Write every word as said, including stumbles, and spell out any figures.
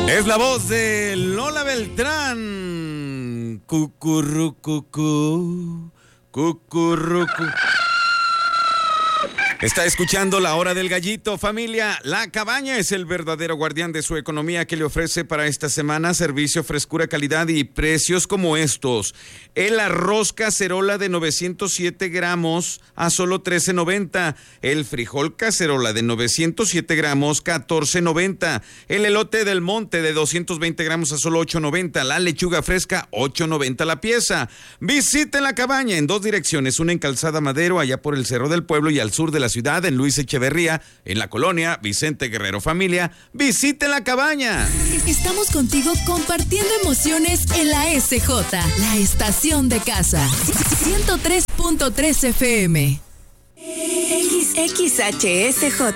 Es la voz de Lola Beltrán. Cucurrucucú, cucurrucu. Está escuchando La Hora del Gallito, familia. La Cabaña es el verdadero guardián de su economía, que le ofrece para esta semana servicio, frescura, calidad y precios como estos. El arroz cacerola de novecientos siete gramos a solo trece noventa. El frijol cacerola de novecientos siete gramos, catorce noventa. El elote del monte de doscientos veinte gramos a solo ocho noventa. La lechuga fresca, ocho noventa la pieza. Visite La Cabaña en dos direcciones, una en Calzada Madero, allá por el Cerro del Pueblo, y al sur de la ciudad, en Luis Echeverría, en la colonia Vicente Guerrero. Familia, visite La Cabaña. Estamos contigo compartiendo emociones en la S J, la estación de casa. ciento tres punto tres F M. X H S J